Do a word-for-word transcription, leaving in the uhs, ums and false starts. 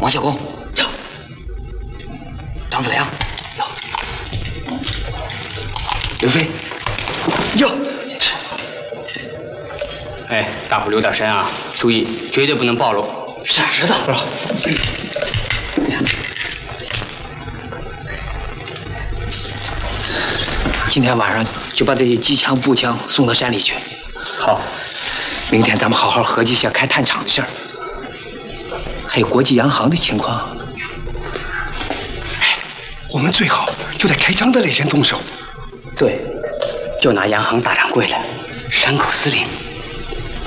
王小红，有；张子良，有；刘飞，有。是。 哎，大伙留点神啊！注意，绝对不能暴露。 是知道。嗯。今天晚上就把这些机枪、步枪送到山里去。 好。 明天咱们好好合计一下开炭厂的事儿，还有国际洋行的情况。 哎，我们最好就在开张的那天动手。 对，就拿洋行大掌柜了，山口司令